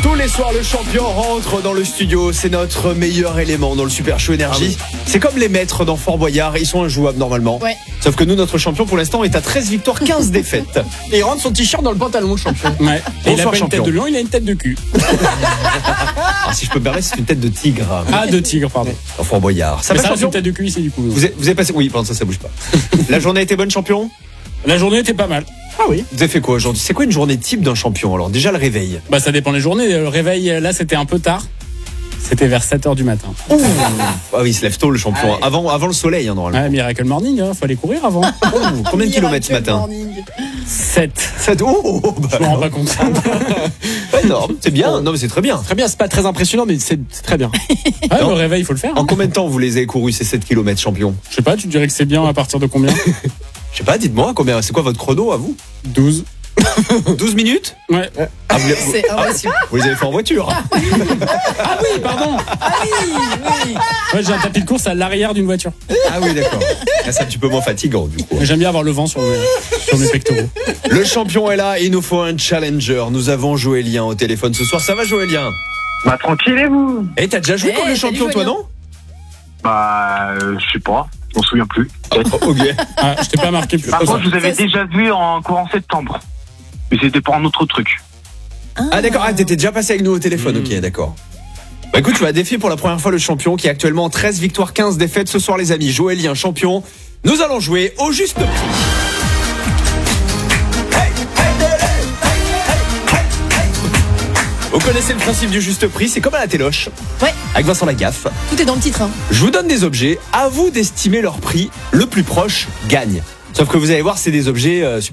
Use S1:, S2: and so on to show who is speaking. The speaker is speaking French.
S1: Tous les soirs, le champion rentre dans le studio. C'est notre meilleur élément dans le Super Show Énergie. C'est comme les maîtres dans Fort Boyard. Ils sont injouables normalement.
S2: Ouais.
S1: Sauf que nous, notre champion pour l'instant est à 13 victoires, 15 défaites.
S3: Et il rentre son t-shirt dans le pantalon, le champion.
S4: Ouais. Et il a
S1: Bonsoir,
S4: pas une
S1: champion.
S4: tête de lion, il a une tête de cul.
S1: Alors, si je peux me permettre, c'est une tête de tigre.
S4: Ah, de tigre, pardon.
S1: Dans Fort Boyard. Ça
S4: Mais
S1: va,
S4: ça reste
S1: champion
S4: une tête de cul ici, du coup.
S1: vous avez passé... Oui, pardon, ça bouge pas. La journée a été bonne, champion?
S4: La journée était pas mal.
S3: Ah oui.
S1: Vous avez fait quoi aujourd'hui? C'est quoi une journée type d'un champion? Alors déjà le réveil.
S4: Bah, ça dépend des journées. Le réveil, là, c'était un peu tard. C'était vers 7h du matin.
S1: Ah oui, il se lève tôt le champion. Avant le soleil, normalement.
S4: Ouais, Miracle Morning, faut aller courir avant.
S1: Combien de kilomètres ce matin?
S4: 7. Je me rends pas compte.
S1: Pas énorme, c'est bien. Non mais c'est très bien.
S3: Très bien, c'est pas très impressionnant, mais c'est très bien.
S4: Ouais,
S1: Non.
S4: le réveil, il faut le faire.
S1: En combien de temps vous les avez courus ces 7 kilomètres, champion?
S4: Je sais pas, tu dirais que c'est bien à partir de combien?
S1: Je sais pas, dites-moi, combien, c'est quoi votre chrono à vous?
S4: 12.
S1: 12 minutes?
S4: Ouais.
S1: Ah,
S2: C'est impossible.
S1: vous les avez fait en voiture?
S4: Ah oui, pardon. Ouais, j'ai un tapis de course à l'arrière d'une voiture.
S1: Ah oui, d'accord. Là, c'est un petit peu moins fatigant du coup.
S4: Mais j'aime bien avoir le vent sur mes pectoraux.
S1: Le champion est là, il nous faut un challenger. Nous avons Joëlien au téléphone ce soir. Ça va, Joëlien?
S5: Bah tranquille et vous?
S1: Eh, t'as déjà joué
S2: Eh,
S1: comme le
S2: salut,
S1: champion, toi,
S2: Joëlien.
S1: non?
S5: Bah je sais pas, je m'en souviens plus.
S1: Ok.
S4: Ah, je t'ai pas marqué plus.
S5: Par contre je vous avais déjà vu en courant septembre. Mais c'était pour un autre truc.
S1: Ah d'accord, ah, t'étais déjà passé avec nous au téléphone, ok, d'accord. Bah écoute, tu vas défier pour la première fois le champion qui est actuellement 13 victoires, 15 défaites. Ce soir les amis, Joëlien champion. Nous allons jouer au juste prix. Vous connaissez le principe du juste prix, c'est comme à la téloche.
S2: Ouais.
S1: Avec Vincent Lagaffe.
S2: Tout est dans le titre. Hein.
S1: Je vous donne des objets, à vous d'estimer leur prix. Le plus proche gagne. Sauf que vous allez voir, c'est des objets